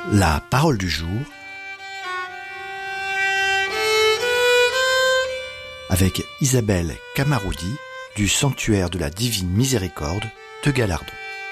La parole du jour avec Isabelle Camaroudi du Sanctuaire de la Divine Miséricorde de Gallardon.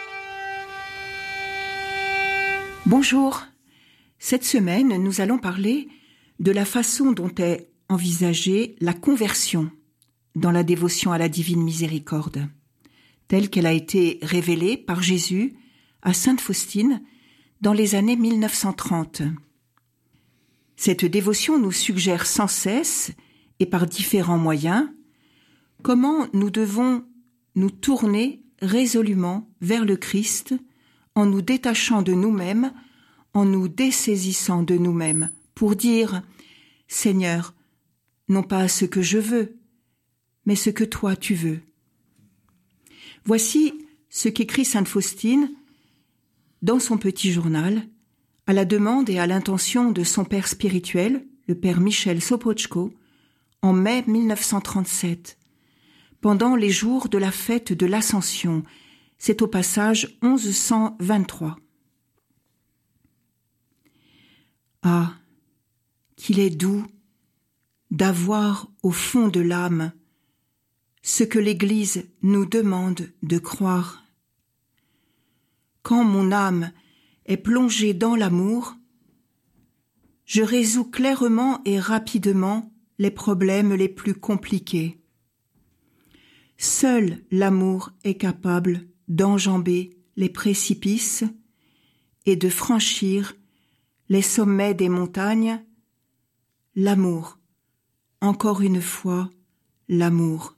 Bonjour. Cette semaine, nous allons parler de la façon dont est envisagée la conversion dans la dévotion à la Divine Miséricorde, telle qu'elle a été révélée par Jésus à Sainte Faustine dans les années 1930. Cette dévotion nous suggère sans cesse, et par différents moyens, comment nous devons nous tourner résolument vers le Christ en nous détachant de nous-mêmes, en nous dessaisissant de nous-mêmes, pour dire « Seigneur, non pas ce que je veux, mais ce que toi tu veux ». Voici ce qu'écrit Sainte Faustine dans son petit journal, à la demande et à l'intention de son père spirituel, le père Michel Sopoćko, en mai 1937, pendant les jours de la fête de l'Ascension. C'est au passage 1123. Ah, qu'il est doux d'avoir au fond de l'âme ce que l'Église nous demande de croire. Quand mon âme est plongée dans l'amour, je résous clairement et rapidement les problèmes les plus compliqués. Seul l'amour est capable d'enjamber les précipices et de franchir les sommets des montagnes. L'amour, encore une fois, l'amour.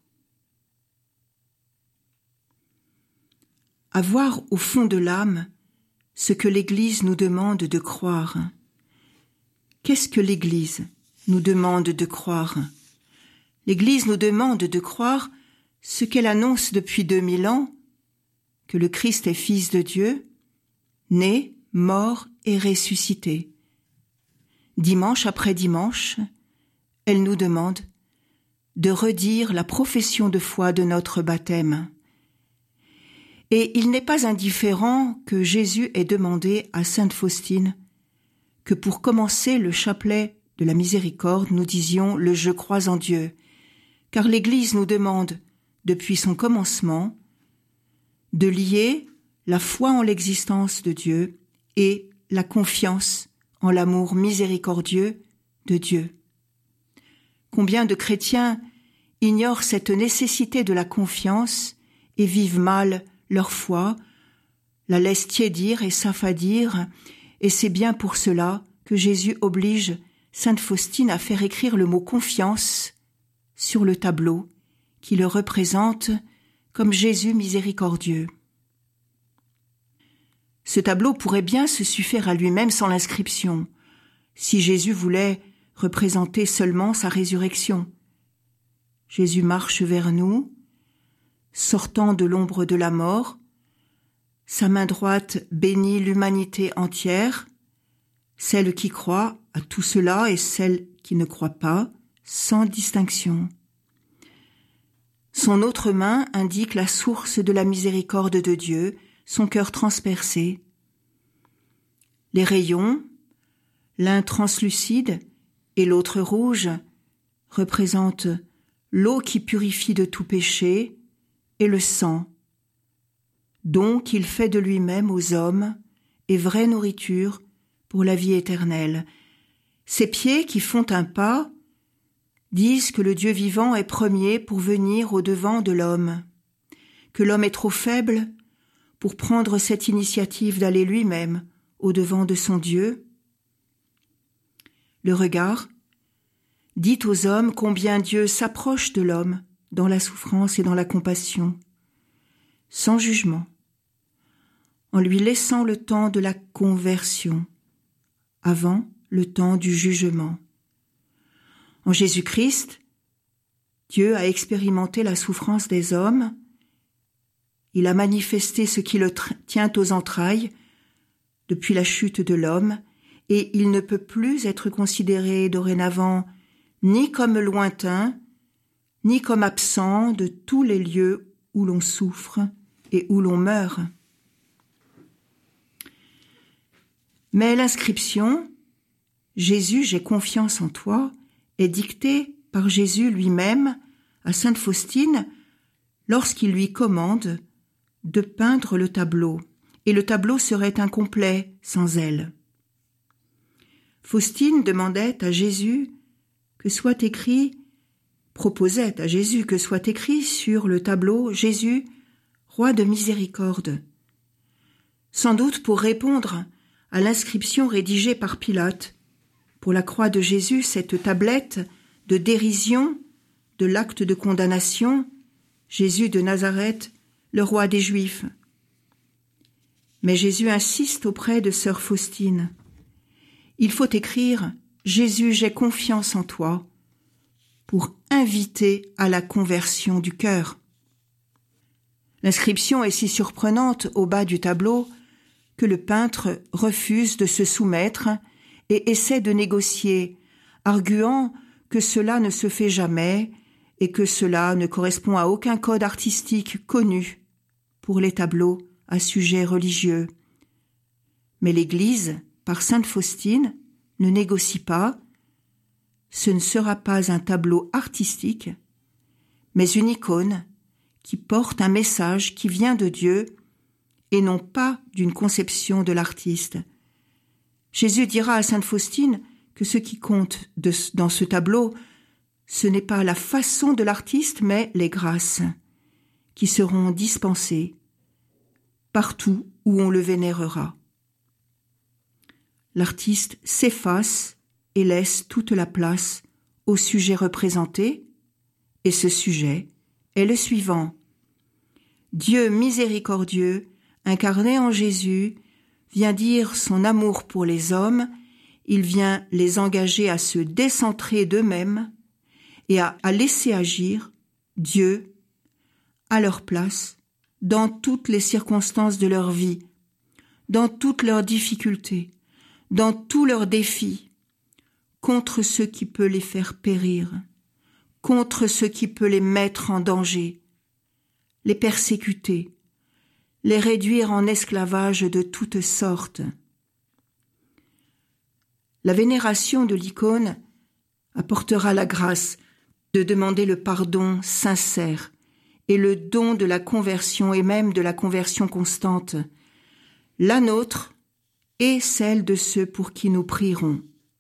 Avoir au fond de l'âme ce que l'Église nous demande de croire. Qu'est-ce que l'Église nous demande de croire? L'Église nous demande de croire ce qu'elle annonce depuis 2000 ans, que le Christ est Fils de Dieu, né, mort et ressuscité. Dimanche après dimanche, elle nous demande de redire la profession de foi de notre baptême. Et il n'est pas indifférent que Jésus ait demandé à Sainte Faustine que pour commencer le chapelet de la miséricorde, nous disions le « Je crois en Dieu », car l'Église nous demande, depuis son commencement, de lier la foi en l'existence de Dieu et la confiance en l'amour miséricordieux de Dieu. Combien de chrétiens ignorent cette nécessité de la confiance et vivent mal leur foi, la laisse tiédir et s'affadir, et c'est bien pour cela que Jésus oblige Sainte Faustine à faire écrire le mot « confiance » sur le tableau qui le représente comme Jésus miséricordieux. Ce tableau pourrait bien se suffire à lui-même sans l'inscription, si Jésus voulait représenter seulement sa résurrection. Jésus marche vers nous, sortant de l'ombre de la mort, sa main droite bénit l'humanité entière, celle qui croit à tout cela et celle qui ne croit pas, sans distinction. Son autre main indique la source de la miséricorde de Dieu, son cœur transpercé. Les rayons, l'un translucide et l'autre rouge, représentent l'eau qui purifie de tout péché, et le sang, don qu'il fait de lui-même aux hommes et vraie nourriture pour la vie éternelle. Ses pieds qui font un pas disent que le Dieu vivant est premier pour venir au-devant de l'homme, que l'homme est trop faible pour prendre cette initiative d'aller lui-même au-devant de son Dieu. Le regard dit aux hommes combien Dieu s'approche de l'homme dans la souffrance et dans la compassion, sans jugement, en lui laissant le temps de la conversion, avant le temps du jugement. En Jésus-Christ, Dieu a expérimenté la souffrance des hommes, il a manifesté ce qui le tient aux entrailles depuis la chute de l'homme, et il ne peut plus être considéré dorénavant ni comme lointain, ni comme absent de tous les lieux où l'on souffre et où l'on meurt. Mais l'inscription « Jésus, j'ai confiance en toi » est dictée par Jésus lui-même à sainte Faustine lorsqu'il lui commande de peindre le tableau, et le tableau serait incomplet sans elle. Faustine proposait à Jésus que soit écrit sur le tableau « Jésus, roi de miséricorde », sans doute pour répondre à l'inscription rédigée par Pilate. Pour la croix de Jésus, cette tablette de dérision de l'acte de condamnation, Jésus de Nazareth, le roi des Juifs. Mais Jésus insiste auprès de sœur Faustine. Il faut écrire « Jésus, j'ai confiance en toi » pour inviter à la conversion du cœur. L'inscription est si surprenante au bas du tableau que le peintre refuse de se soumettre et essaie de négocier, arguant que cela ne se fait jamais et que cela ne correspond à aucun code artistique connu pour les tableaux à sujet religieux. Mais l'Église, par sainte Faustine, ne négocie pas. Ce ne sera pas un tableau artistique, mais une icône qui porte un message qui vient de Dieu et non pas d'une conception de l'artiste. Jésus dira à sainte Faustine que ce qui compte dans ce tableau, ce n'est pas la façon de l'artiste, mais les grâces qui seront dispensées partout où on le vénérera. L'artiste s'efface et laisse toute la place au sujet représenté, et ce sujet est le suivant. Dieu miséricordieux, incarné en Jésus, vient dire son amour pour les hommes, il vient les engager à se décentrer d'eux-mêmes et à laisser agir Dieu à leur place dans toutes les circonstances de leur vie, dans toutes leurs difficultés, dans tous leurs défis, contre ce qui peut les faire périr, contre ce qui peut les mettre en danger, les persécuter, les réduire en esclavage de toutes sortes. La vénération de l'icône apportera la grâce de demander le pardon sincère et le don de la conversion et même de la conversion constante, la nôtre et celle de ceux pour qui nous prierons.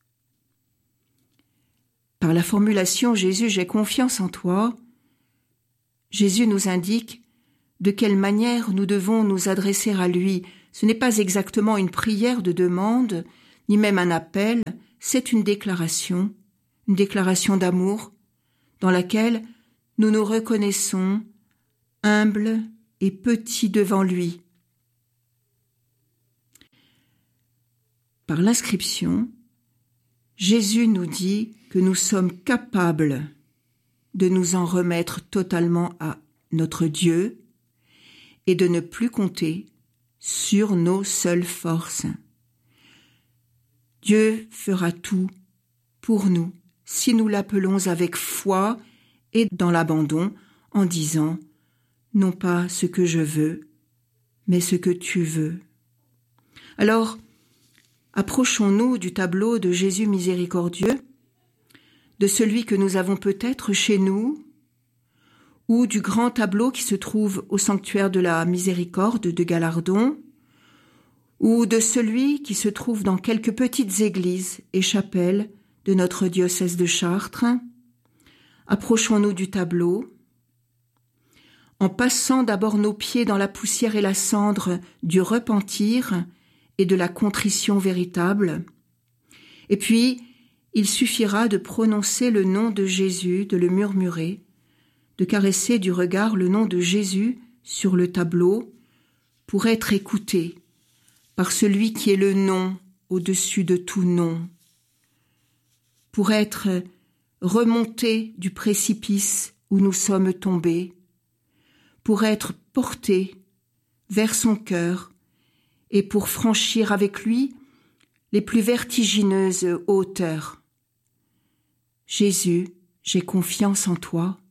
Par la formulation « Jésus, j'ai confiance en toi », Jésus nous indique de quelle manière nous devons nous adresser à lui. Ce n'est pas exactement une prière de demande, ni même un appel, c'est une déclaration d'amour, dans laquelle nous nous reconnaissons humbles et petits devant lui. Par l'inscription, Jésus nous dit que nous sommes capables de nous en remettre totalement à notre Dieu et de ne plus compter sur nos seules forces. Dieu fera tout pour nous si nous l'appelons avec foi et dans l'abandon en disant « non pas ce que je veux, mais ce que tu veux ». Alors, approchons-nous du tableau de Jésus miséricordieux, de celui que nous avons peut-être chez nous, ou du grand tableau qui se trouve au sanctuaire de la Miséricorde de Galardon, ou de celui qui se trouve dans quelques petites églises et chapelles de notre diocèse de Chartres. Approchons-nous du tableau, en passant d'abord nos pieds dans la poussière et la cendre du repentir et de la contrition véritable. Et puis, il suffira de prononcer le nom de Jésus, de le murmurer, de caresser du regard le nom de Jésus sur le tableau pour être écouté par celui qui est le nom au-dessus de tout nom, pour être remonté du précipice où nous sommes tombés, pour être porté vers son cœur et pour franchir avec lui les plus vertigineuses hauteurs. Jésus, j'ai confiance en toi.